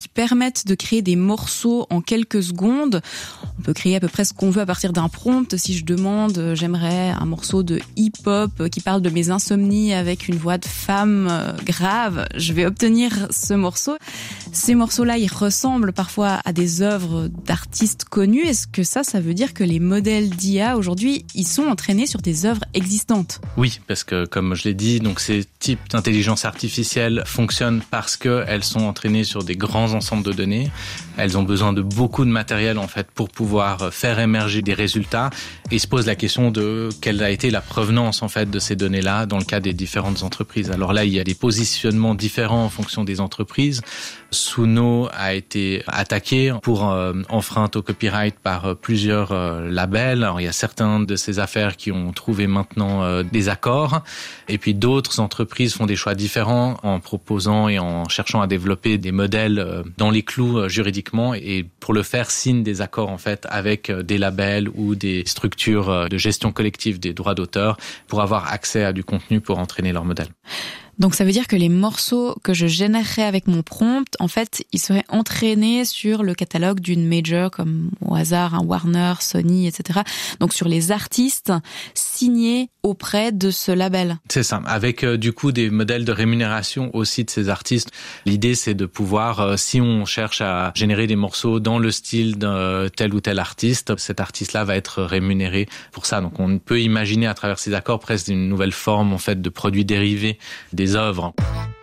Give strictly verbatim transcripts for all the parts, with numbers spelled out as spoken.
permettent de créer des morceaux en quelques secondes. On peut créer à peu près ce qu'on veut à partir d'un prompt. Si je demande, euh, j'aimerais un morceau de hip-hop qui parle de mes insomnies avec une voix de femme euh, grave, je vais obtenir ce morceau. Ces morceaux-là, ils ressemblent parfois à des œuvres d'artistes connus. Est-ce que ça, ça veut dire que les modèles d'I A aujourd'hui, ils sont entraînés sur des œuvres existantes? Oui, parce que comme je l'ai dit, donc ces types d'intelligence artificielle fonctionnent parce qu'elles sont entraînées sur des grands ensembles de données. Elles ont besoin de beaucoup de matériel en fait pour pouvoir faire émerger des résultats. Et se pose la question de quelle a été la provenance en fait de ces données-là dans le cas des différentes entreprises. Alors là, il y a des positionnements différents en fonction des entreprises. Suno a été attaqué pour euh, enfreinte au copyright par euh, plusieurs euh, labels. Alors il y a certains de ces affaires qui ont trouvé maintenant euh, des accords, et puis d'autres entreprises font des choix différents en proposant et en cherchant à développer des modèles euh, dans les clous euh, juridiquement, et pour le faire signent des accords en fait avec euh, des labels ou des structures euh, de gestion collective des droits d'auteur pour avoir accès à du contenu pour entraîner leur modèle. Donc ça veut dire que les morceaux que je générerais avec mon prompt, en fait, ils seraient entraînés sur le catalogue d'une major comme au hasard un Warner, Sony, et cetera. Donc sur les artistes signés auprès de ce label. C'est ça, avec euh, du coup des modèles de rémunération aussi de ces artistes. L'idée c'est de pouvoir, euh, si on cherche à générer des morceaux dans le style d'un tel ou tel artiste, cet artiste-là va être rémunéré pour ça. Donc on peut imaginer à travers ces accords presque une nouvelle forme en fait de produits dérivés des œuvres.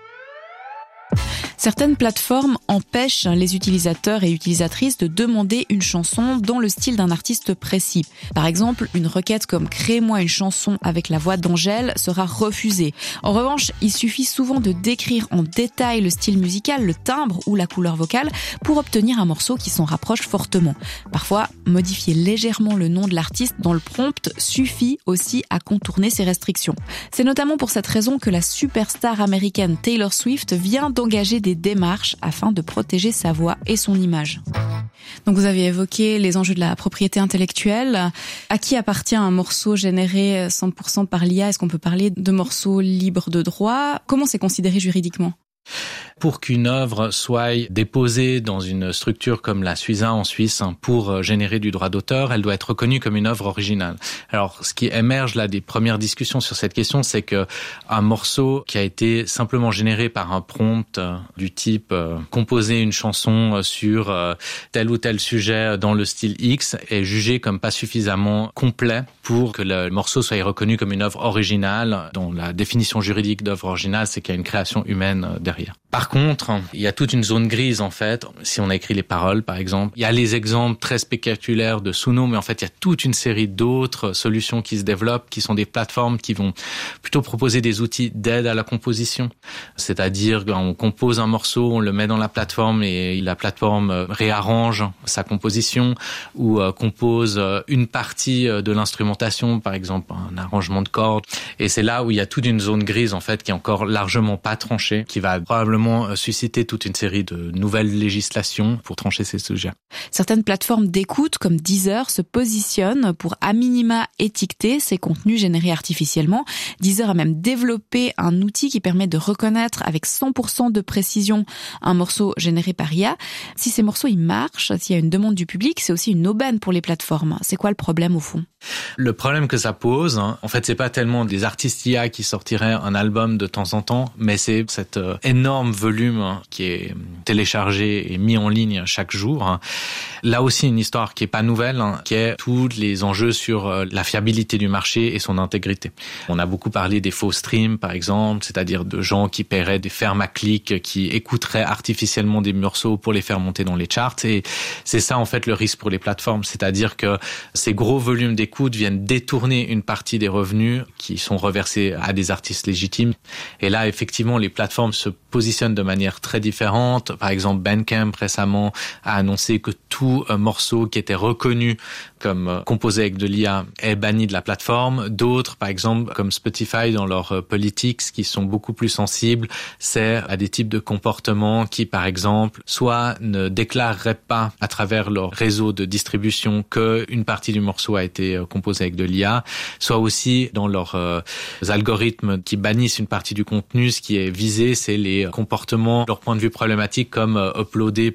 Certaines plateformes empêchent les utilisateurs et utilisatrices de demander une chanson dans le style d'un artiste précis. Par exemple, une requête comme « Crée-moi une chanson avec la voix d'Angèle » sera refusée. En revanche, il suffit souvent de décrire en détail le style musical, le timbre ou la couleur vocale pour obtenir un morceau qui s'en rapproche fortement. Parfois, modifier légèrement le nom de l'artiste dans le prompt suffit aussi à contourner ces restrictions. C'est notamment pour cette raison que la superstar américaine Taylor Swift vient d'engager des démarches afin de protéger sa voix et son image. Donc vous avez évoqué les enjeux de la propriété intellectuelle. À qui appartient un morceau généré cent pour cent par l'I A? Est-ce qu'on peut parler de morceaux libres de droit? Comment c'est considéré juridiquement? Pour qu'une œuvre soit déposée dans une structure comme la Suiza en Suisse pour générer du droit d'auteur, elle doit être reconnue comme une œuvre originale. Alors, ce qui émerge là des premières discussions sur cette question, c'est que un morceau qui a été simplement généré par un prompt du type euh, composer une chanson sur euh, tel ou tel sujet dans le style X est jugé comme pas suffisamment complet pour que le morceau soit reconnu comme une œuvre originale, dont la définition juridique d'œuvre originale, c'est qu'il y a une création humaine derrière. Par contre, il y a toute une zone grise en fait. Si on a écrit les paroles, par exemple, il y a les exemples très spectaculaires de Suno, mais en fait, il y a toute une série d'autres solutions qui se développent, qui sont des plateformes qui vont plutôt proposer des outils d'aide à la composition. C'est-à-dire qu'on compose un morceau, on le met dans la plateforme et la plateforme réarrange sa composition ou compose une partie de l'instrumentation, par exemple un arrangement de cordes. Et c'est là où il y a toute une zone grise en fait qui est encore largement pas tranchée, qui va probablement susciter toute une série de nouvelles législations pour trancher ces sujets. Certaines plateformes d'écoute comme Deezer se positionnent pour à minima étiqueter ces contenus générés artificiellement. Deezer a même développé un outil qui permet de reconnaître avec cent pour cent de précision un morceau généré par I A. Si ces morceaux ils marchent, s'il y a une demande du public, c'est aussi une aubaine pour les plateformes. C'est quoi le problème au fond? Le problème que ça pose, hein, en fait, c'est pas tellement des artistes I A qui sortiraient un album de temps en temps, mais c'est cet euh, énorme volume hein, qui est téléchargé et mis en ligne chaque jour. Hein. Là aussi, une histoire qui est pas nouvelle, hein, qui est tous les enjeux sur euh, la fiabilité du marché et son intégrité. On a beaucoup parlé des faux streams, par exemple, c'est-à-dire de gens qui paieraient des fermes à clics, qui écouteraient artificiellement des morceaux pour les faire monter dans les charts. Et c'est ça, en fait, le risque pour les plateformes, c'est-à-dire que ces gros volumes d'écoute viennent détourner une partie des revenus qui sont reversés à des artistes légitimes. Et là, effectivement, les plateformes se positionnent de manière très différente. Par exemple, Bandcamp récemment a annoncé que tout morceau qui était reconnu comme composé avec de l'I A est banni de la plateforme. D'autres, par exemple, comme Spotify dans leurs politics, qui sont beaucoup plus sensibles, c'est à des types de comportements qui, par exemple, soit ne déclareraient pas à travers leur réseau de distribution qu'une partie du morceau a été composé avec de l'I A, soit aussi dans leurs euh, algorithmes qui bannissent une partie du contenu. Ce qui est visé, c'est les comportements, leur point de vue problématique, comme euh, uploader